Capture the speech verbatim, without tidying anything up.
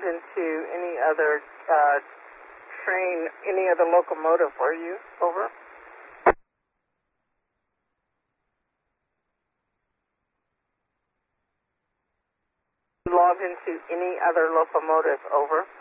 logged into any other uh, train, any other locomotive, were you? Over. Logged into any other locomotive, over.